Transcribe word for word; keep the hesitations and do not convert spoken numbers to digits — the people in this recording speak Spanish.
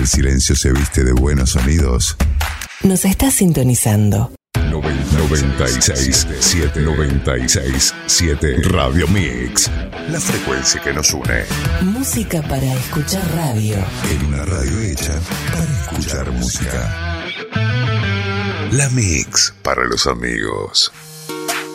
el silencio se viste de buenos sonidos, nos está sintonizando. noventa y seis punto siete noventa y seis punto siete Radio Mix. La frecuencia que nos une. Música para escuchar radio. En una radio hecha para escuchar música. La Mix para los amigos.